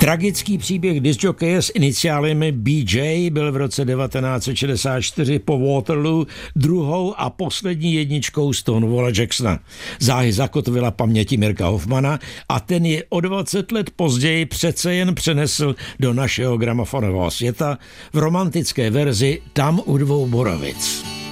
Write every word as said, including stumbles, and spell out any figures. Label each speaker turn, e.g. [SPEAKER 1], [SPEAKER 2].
[SPEAKER 1] Tragický příběh discjokeje s iniciálemi B J byl v roce devatenáct set šedesát čtyři po Waterloo druhou a poslední jedničkou Stonewalla Jacksona. Záhy zakotvila paměti Mirka Hoffmana a ten je o dvacet let později přece jen přenesl do našeho gramofonového světa v romantické verzi Tam u dvou borovic.